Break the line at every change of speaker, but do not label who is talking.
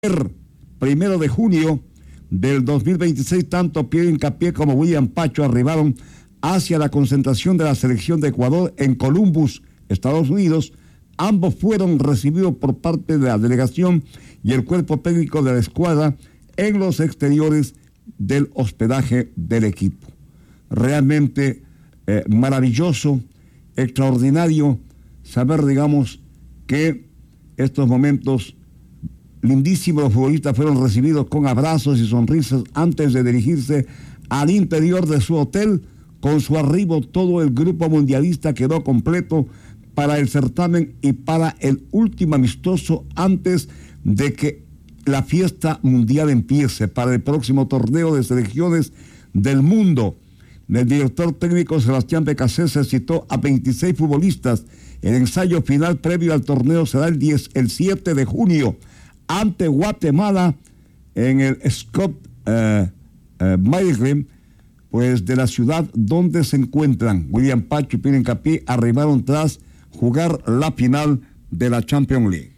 Primero de junio del 2026, tanto Pierre Hincapié como William Pacho arribaron hacia la concentración de la selección de Ecuador en Columbus, Estados Unidos. Ambos fueron recibidos por parte de la delegación y el cuerpo técnico de la escuadra en los exteriores del hospedaje del equipo. Realmente maravilloso, extraordinario saber, que estos momentos lindísimos, los futbolistas fueron recibidos con abrazos y sonrisas antes de dirigirse al interior de su hotel. Con su arribo, todo el grupo mundialista quedó completo para el certamen y para el último amistoso antes de que la fiesta mundial empiece para el próximo torneo de selecciones del mundo. El director técnico Sebastián Becasese citó a 26 futbolistas. El ensayo final previo al torneo será el 7 de junio ante Guatemala en el Scott Mayhem, pues de la ciudad donde se encuentran. William Pacho y Pierre Hincapié arribaron tras jugar la final de la Champions League.